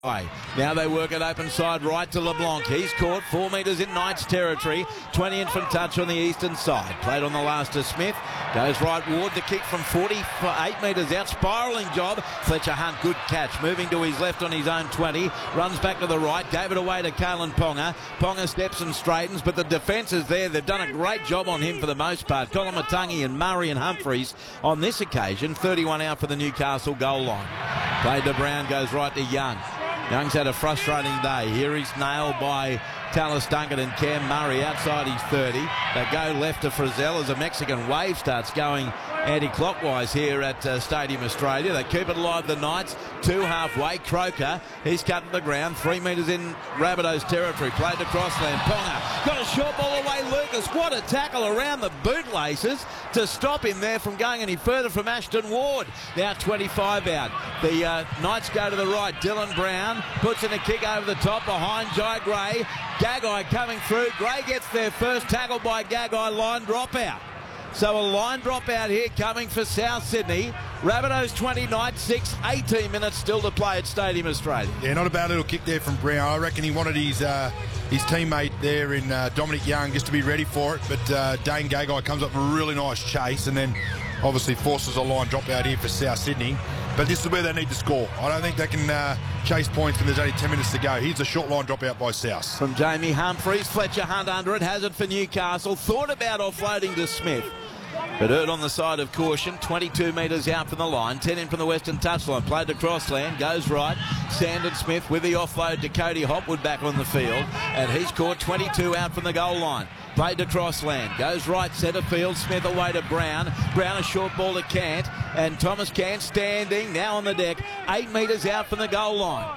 Now they work it open side right to LeBlanc. He's caught 4 metres in Knights territory. 20 in from touch on the eastern side. Played on the last to Smith. Goes right Ward. The kick from 48 metres out. Spiralling job. Fletcher Hunt, good catch. Moving to his left on his own 20. Runs back to the right. Gave it away to Kalen Ponga. Ponga steps and straightens, but the defence is there. They've done a great job on him for the most part. Kolomatangi and Murray and Humphreys on this occasion. 31 out for the Newcastle goal line. Played to Brown. Goes right to Young. Young's had a frustrating day. Here he's nailed by Tallis Duncan and Cam Murray outside his 30. They go left to Frizzell as a Mexican wave starts going anti-clockwise here at Stadium Australia. They keep it alive, the Knights. 2 halfway. Croker, he's cut to the ground. 3 metres in Rabbitohs territory. Played to Crossland. Ponga got a short ball away. Lucas, what a tackle around the bootlaces to stop him there from going any further from Ashton Ward. Now 25 out. The Knights go to the right. Dylan Brown puts in a kick over the top behind Jai Gray. Gagai coming through. Gray gets there first. Tackle by Gagai. Line drop out. So a line drop out here coming for South Sydney. Rabbitohs 20, Knights 6, 18 minutes still to play at Stadium Australia. Yeah, not a bad little kick there from Brown. I reckon he wanted his teammate there in Dominic Young just to be ready for it, but Dane Gagai comes up with a really nice chase and then obviously forces a line drop out here for South Sydney. But this is where they need to score. I don't think they can chase points when there's only 10 minutes to go. Here's a short line drop out by South. From Jamie Humphreys, Fletcher Hunt under it, has it for Newcastle. Thought about offloading to Smith, but hurt on the side of caution. 22 metres out from the line, 10 in from the western touchline. Played to Crossland, goes right. Sandon Smith with the offload to Cody Hopwood back on the field, and he's caught 22 out from the goal line. Played to Crossland, goes right centre field. Smith away to Brown. Brown a short ball to Cant, and Thomas Cant standing now on the deck, 8 metres out from the goal line.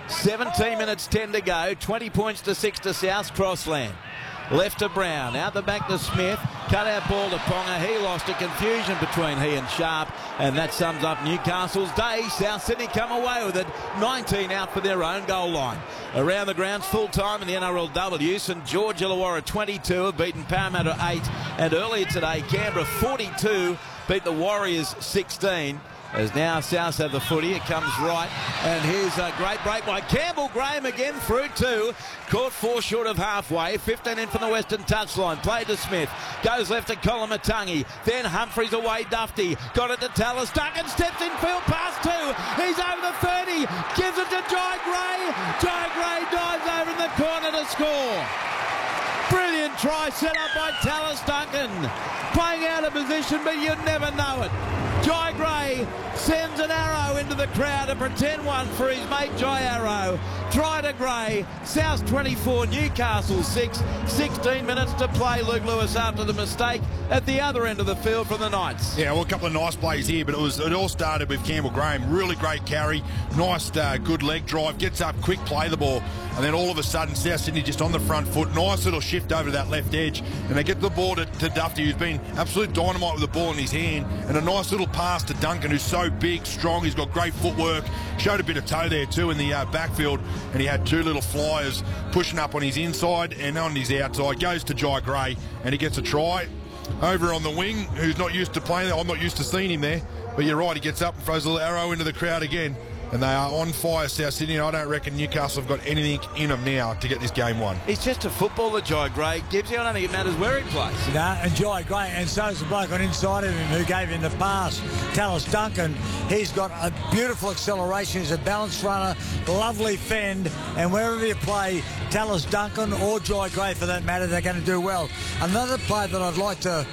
17 minutes 10 to go. 20 points to 6 to South. Crossland left to Brown, out the back to Smith, cut out ball to Ponga. He lost a confusion between he and Sharp, and that sums up Newcastle's day. South Sydney come away with it, 19 out for their own goal line. Around the grounds full time in the NRLW, St George Illawarra 22 have beaten Parramatta 8, and earlier today Canberra 42 beat the Warriors 16. As now South have the footy, it comes right, and here's a great break by Campbell. Graham again through 2, caught 4 short of halfway. 15 in from the western touchline. Played to Smith, goes left to Kolomatangi, then Humphreys away. Dufty got it to Tallis Duncan, steps in field, past 2, he's over the 30, gives it to Jai Gray. Jai Gray dives over in the corner to score. Brilliant try set up by Tallis Duncan, playing out of position, but you'd never know it. Jai Gray sends an arrow into the crowd, a pretend one for his mate Jai Arrow. Try to Gray. South 24, Newcastle 6. 16 minutes to play. Luke Lewis after the mistake at the other end of the field from the Knights. Yeah, well, a couple of nice plays here, but it all started with Campbell Graham. Really great carry, nice good leg drive, gets up quick, play the ball, and then all of a sudden South Sydney just on the front foot. Nice little shift over to that left edge, and they get the ball to Dufty, who's been absolute dynamite with the ball in his hand, and a nice little pass to Duncan, who's so big, strong, he's got great footwork, showed a bit of toe there too in the backfield, and he had 2 little flyers pushing up on his inside and on his outside. Goes to Jai Gray, and he gets a try. Over on the wing, who's not used to playing there, I'm not used to seeing him there, but you're right, he gets up and throws a little arrow into the crowd again. And they are on fire, South Sydney. I don't reckon Newcastle have got anything in them now to get this game won. He's just a footballer, Jai Gray. Gibbsy, I don't think it matters where he plays. And Jai Gray, and so's the bloke on inside of him who gave him the pass, Tallis Duncan. He's got a beautiful acceleration. He's a balanced runner, lovely fend, and wherever you play Tallis Duncan or Jai Gray for that matter, they're going to do well. Another player that I'd like to,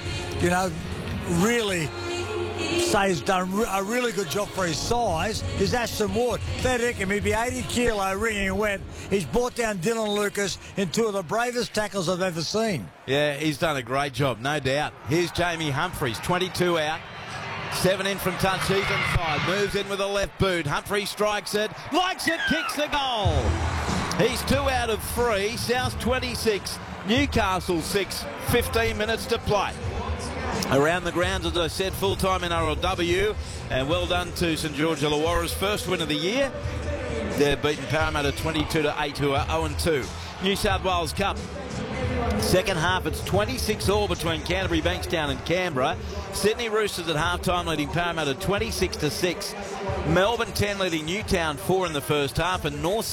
really say he's done a really good job for his size is Ashton Ward. Fair dinkum, he'd be 80 kilo ringing wet. He's brought down Dylan Lucas in 2 of the bravest tackles I've ever seen. Yeah, he's done a great job, no doubt. Here's Jamie Humphreys, 22 out. 7 in from touch, he's inside. Moves in with a left boot. Humphreys strikes it, likes it, kicks the goal. He's 2 out of 3. South 26, Newcastle 6. 15 minutes to play. Around the grounds, as I said, full-time NRLW, and well done to St George Illawarra's first win of the year. They're beaten Parramatta 22-8, who are 0-2. New South Wales Cup Second half, it's 26-all between Canterbury, Bankstown and Canberra. Sydney Roosters at half-time leading Parramatta 26-6. Melbourne 10 leading Newtown 4 in the first half, and North